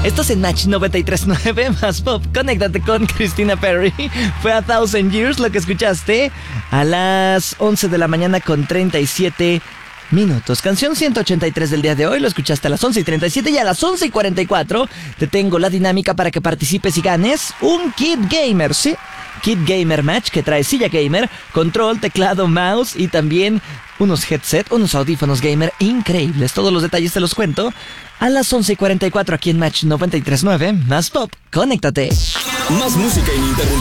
Esto es en Match 93.9 más pop. Conéctate con Christina Perri. Fue a Thousand Years lo que escuchaste a las 11 de la mañana con 37 minutos. Canción 183 del día de hoy. Lo escuchaste a las 11:37 y a las 11:44 te tengo la dinámica para que participes y ganes un kit gamer, ¿sí? Kit Gamer Match que trae silla gamer, control, teclado, mouse y también unos headset, unos audífonos gamer increíbles. Todos los detalles te los cuento a las 11:44 aquí en Match 93.9 más pop. Conéctate. Más música ininterrumpida.